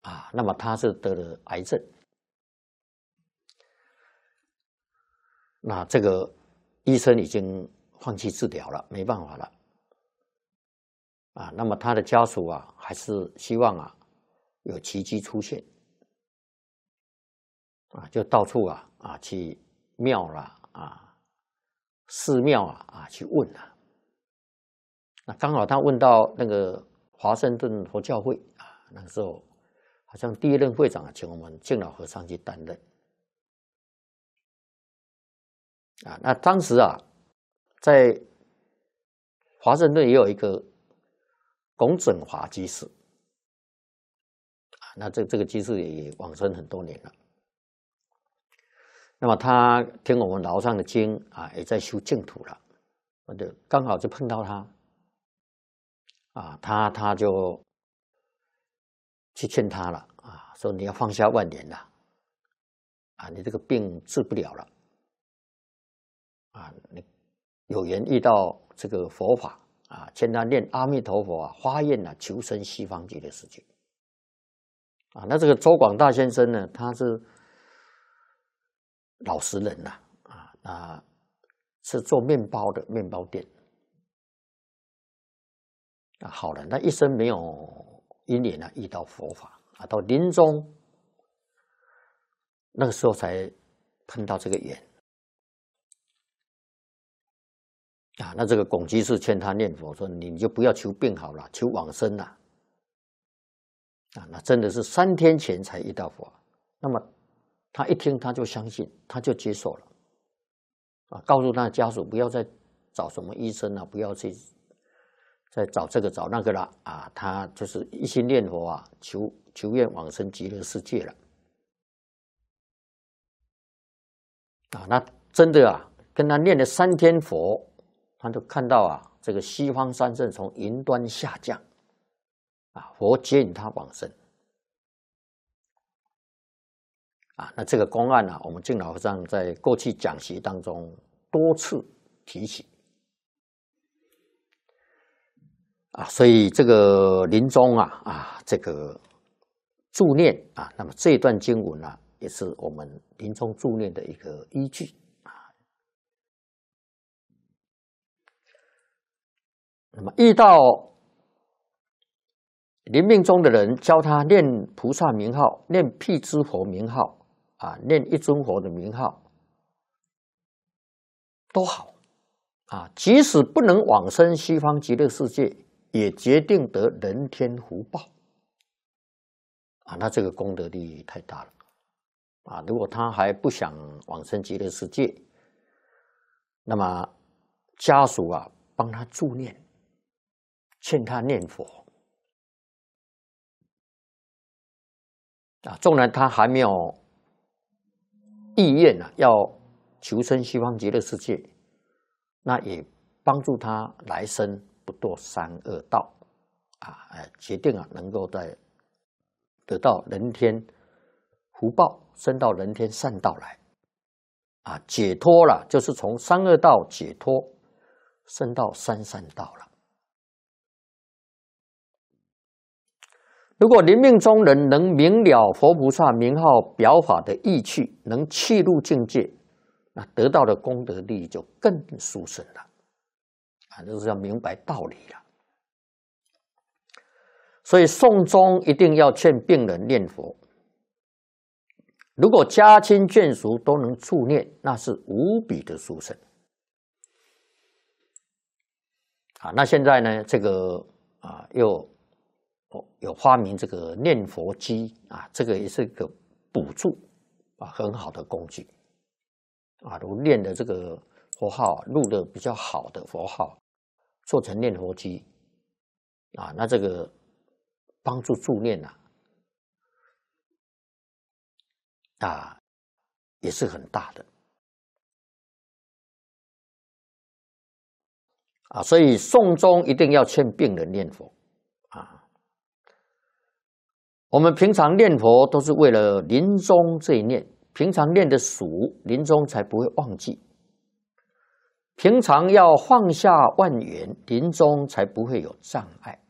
那么他是得了癌症，那这个医生已经放弃治疗了，没办法了，那么他的家属还是希望有奇迹出现，就到处去庙啦寺庙去问那刚好他问到那个华盛顿佛教会那个时候好像第一任会长请我们敬老和尚去担任那当时在华盛顿也有一个龚准华居士那这个居士也往生很多年了。那么他听我们老和尚的经也在修净土了，我就刚好就碰到他他就去劝他了说你要放下万年了你这个病治不了了你有缘遇到这个佛法劝他念阿弥陀佛发愿求生西方极乐世界那这个周广大先生呢，他是老实人是做面包的，面包店好人，他一生没有因缘遇到佛法到临终那个时候才碰到这个缘那这个龚居士劝他念佛说你就不要求病好了，求往生了那真的是3天前才遇到佛，那么他一听他就相信，他就接受了告诉他的家属不要再找什么医生不要去再找这个找那个了他就是一心念佛求愿往生极乐世界了那真的跟他念了3天佛，他就看到这个西方三圣从云端下降佛接引他往生那这个公案我们敬老和尚在过去讲习当中多次提起所以这个临终这个助念那么这一段经文也是我们临终助念的一个依据那么遇到临命终的人，教他念菩萨名号，念辟支佛名号念一尊佛的名号都好即使不能往生西方极乐世界，也决定得人天福报那这个功德利益太大了如果他还不想往生极乐世界，那么家属帮他助念，劝他念佛纵然他还没有意愿要求生西方极乐世界，那也帮助他来生不堕三恶道决定能够在得到人天福报，升到人天善道来解脱了，就是从三恶道解脱升到三善道了。如果临命终人能明了佛菩萨名号表法的意趣，能契入境界，那得到的功德利益就更殊胜了就是要明白道理了。所以诵中一定要劝病人念佛，如果家亲眷属都能助念，那是无比的殊胜那现在呢，这个又有发明这个念佛机这个也是一个补助很好的工具如果念的这个佛号录的比较好的佛号，做成念佛机那这个帮助助念也是很大的所以诵中一定要劝病人念佛我们平常念佛都是为了临终这一念，平常念的熟，临终才不会忘记。平常要放下万缘，临终才不会有障碍。